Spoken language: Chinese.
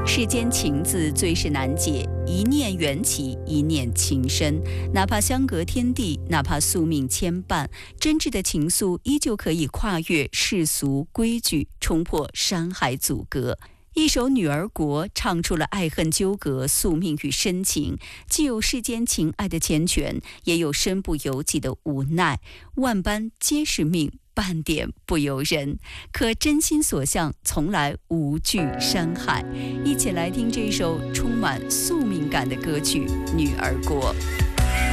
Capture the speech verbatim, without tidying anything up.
世间情字最是难解，一念缘起，一念情深。哪怕相隔天地，哪怕宿命牵绊，真挚的情愫依旧可以跨越世俗规矩，冲破山海阻隔。一首《女儿国》唱出了爱恨纠葛、宿命与深情，既有世间情爱的缱绻，也有身不由己的无奈。万般皆是命，半点不由人，可真心所向，从来无惧山海。一起来听这首充满宿命感的歌曲《女儿国》。